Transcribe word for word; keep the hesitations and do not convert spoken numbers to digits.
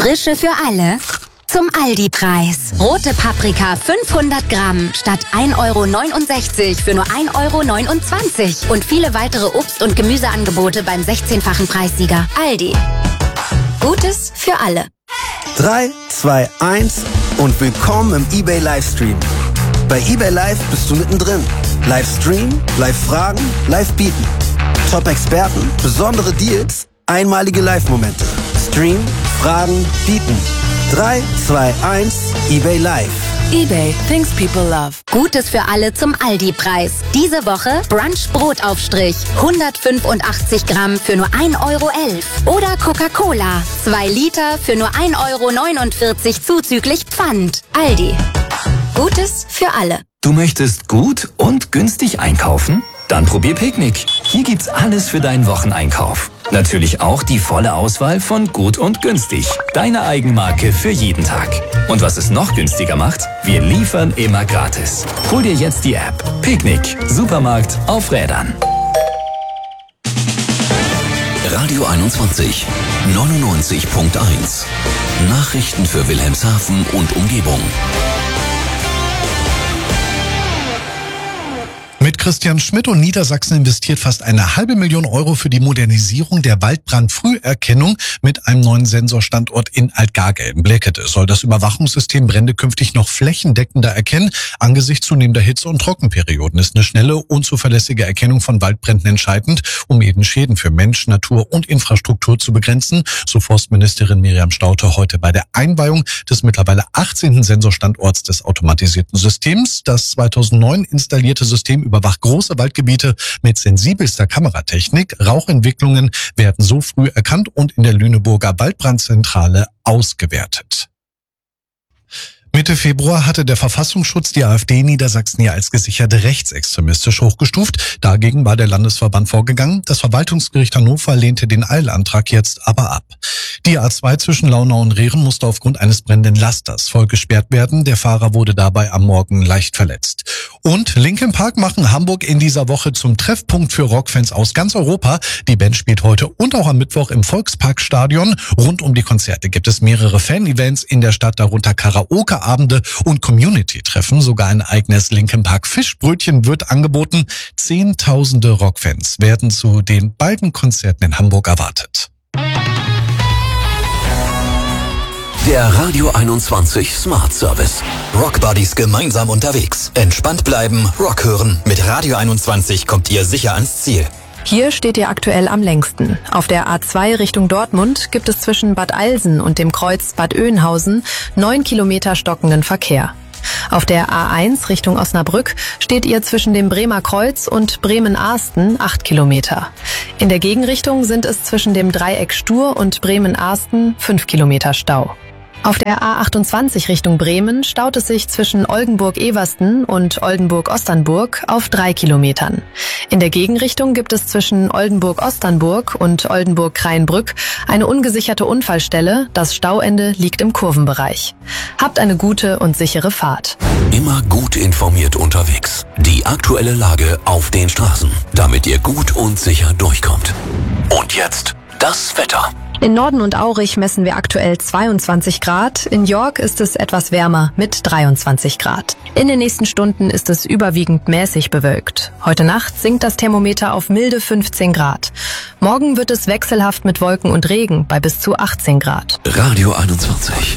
Frische für alle zum Aldi-Preis. Rote Paprika fünfhundert Gramm statt ein Euro neunundsechzig für nur ein Euro neunundzwanzig. Und viele weitere Obst- und Gemüseangebote beim sechzehnfachen Preissieger. Aldi. Gutes für alle. drei, zwei, eins und willkommen im eBay Livestream. Bei eBay Live bist du mittendrin. Livestream, Live-Fragen, Live-Bieten. Top-Experten, besondere Deals, einmalige Live-Momente. Stream, Fragen, Bieten. drei, zwei, eins, eBay Live. eBay, things people love. Gutes für alle zum Aldi-Preis. Diese Woche Brunch Brotaufstrich. hundertfünfundachtzig Gramm für nur ein Euro elf. Oder Coca-Cola. zwei Liter für nur ein Euro neunundvierzig zuzüglich Pfand. Aldi. Gutes für alle. Du möchtest gut und günstig einkaufen? Dann probier Picknick. Hier gibt's alles für deinen Wocheneinkauf. Natürlich auch die volle Auswahl von Gut und Günstig. Deine Eigenmarke für jeden Tag. Und was es noch günstiger macht? Wir liefern immer gratis. Hol dir jetzt die App. Picknick. Supermarkt auf Rädern. Radio einundzwanzig. neunundneunzig Komma eins. Nachrichten für Wilhelmshaven und Umgebung. Mit Christian Schmidt und Niedersachsen investiert fast eine halbe Million Euro für die Modernisierung der Waldbrandfrüherkennung mit einem neuen Sensorstandort in Altgargelben-Bleckede. Soll das Überwachungssystem Brände künftig noch flächendeckender erkennen? Angesichts zunehmender Hitze- und Trockenperioden ist eine schnelle und zuverlässige Erkennung von Waldbränden entscheidend, um eben Schäden für Mensch, Natur und Infrastruktur zu begrenzen, so Forstministerin Miriam Staudte heute bei der Einweihung des mittlerweile achtzehnten Sensorstandorts des automatisierten Systems. Das zweitausendneun installierte System überwacht große Waldgebiete mit sensibelster Kameratechnik. Rauchentwicklungen werden so früh erkannt und in der Lüneburger Waldbrandzentrale ausgewertet. Mitte Februar hatte der Verfassungsschutz die AfD in Niedersachsen ja als gesichert rechtsextremistisch hochgestuft. Dagegen war der Landesverband vorgegangen. Das Verwaltungsgericht Hannover lehnte den Eilantrag jetzt aber ab. Die A zwei zwischen Launau und Rehren musste aufgrund eines brennenden Lasters voll gesperrt werden. Der Fahrer wurde dabei am Morgen leicht verletzt. Und Linkin Park machen Hamburg in dieser Woche zum Treffpunkt für Rockfans aus ganz Europa. Die Band spielt heute und auch am Mittwoch im Volksparkstadion. Rund um die Konzerte gibt es mehrere Fan-Events in der Stadt, darunter Karaoke-Abende und Community-Treffen. Sogar ein eigenes Linkin Park Fischbrötchen wird angeboten. Zehntausende Rockfans werden zu den beiden Konzerten in Hamburg erwartet. Der Radio einundzwanzig Smart Service. Rock Buddies gemeinsam unterwegs. Entspannt bleiben, Rock hören. Mit Radio einundzwanzig kommt ihr sicher ans Ziel. Hier steht ihr aktuell am längsten. Auf der A zwei Richtung Dortmund gibt es zwischen Bad Alsen und dem Kreuz Bad Oeynhausen neun Kilometer stockenden Verkehr. Auf der A eins Richtung Osnabrück steht ihr zwischen dem Bremer Kreuz und Bremen-Ahsten acht Kilometer. In der Gegenrichtung sind es zwischen dem Dreieck Stur und Bremen-Ahsten fünf Kilometer Stau. Auf der A achtundzwanzig Richtung Bremen staut es sich zwischen Oldenburg-Eversten und Oldenburg-Osternburg auf drei Kilometern. In der Gegenrichtung gibt es zwischen Oldenburg-Osternburg und Oldenburg-Kreinbrück eine ungesicherte Unfallstelle. Das Stauende liegt im Kurvenbereich. Habt eine gute und sichere Fahrt. Immer gut informiert unterwegs. Die aktuelle Lage auf den Straßen, damit ihr gut und sicher durchkommt. Und jetzt das Wetter. In Norden und Aurich messen wir aktuell zweiundzwanzig Grad. In York ist es etwas wärmer mit dreiundzwanzig Grad. In den nächsten Stunden ist es überwiegend mäßig bewölkt. Heute Nacht sinkt das Thermometer auf milde fünfzehn Grad. Morgen wird es wechselhaft mit Wolken und Regen bei bis zu achtzehn Grad. Radio einundzwanzig.